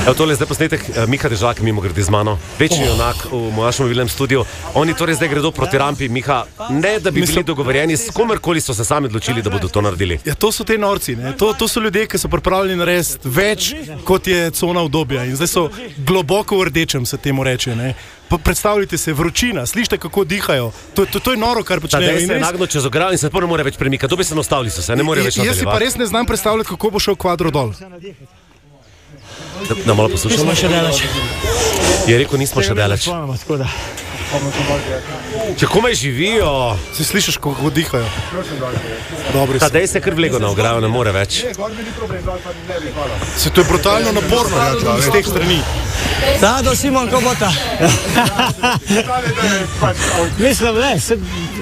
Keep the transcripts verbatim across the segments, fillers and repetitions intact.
Evo tole je zdaj posnetek Miha Dežak, mimo grede z mano. Večni junak v mojašem mobilnem studiu. Oni torej zdaj gredo proti rampi. Miha, ne da bi bili dogovorjeni, s komerkoli so se sami odločili, da bodo to naredili. Ja, to so te norci, ne? To, to so ljudje, ki so pripravljeni narediti več, kot je cona obdobja. In zdaj so globoko v rdečem, se temu reče. Ne? Predstavljajte se, vročina, slište, kako dihajo. To, to, to je noro, kar počnejo. Da, se je nagno čez ograjo in se ne more več premikati. To bi se nastavili so se, ne more več nadaljevati. Jaz si pa res ne znam predstavljati, kako bo šel kvadro dol. Da, da malo poslušamo. Nismo še daleč. Je rekel, nismo še daleč. Če komaj živijo. Si slišiš, kako dihajo. Dobri so. Dej se kar vlego na ograjo, ne more več. Se to je brutalno naporno iz teh strani. Da, do Simon Kobota. Mislim, ne, se...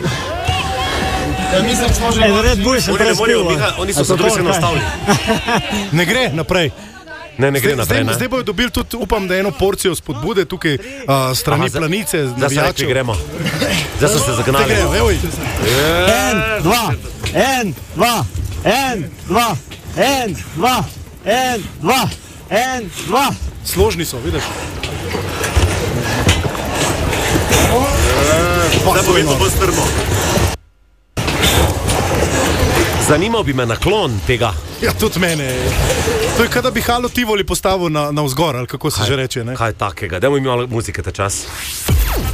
Red Bull sem prespil. Oni so se drugi se nastavili. Ne gre naprej. Ne, ne gre naprej, zdaj, zdaj bojo dobili tudi, upam, da eno porcijo spodbude tukaj uh, strani Aha, planice. Zdaj se rekli, gremo. Zdaj so se zagnali. En, dva, en, dva, en, dva, en, dva, en, dva, en, dva. Složni so, vidiš? Zdaj bo vedno bolj strmo. Zanimal bi me naklon tega. Ja, tudi mene. To je, kada bi Halo Tivoli postavil na, na vzgor, ali kako se kaj, že reče. Ne? Kaj takega? Dajmo mi malo muzike ta čas.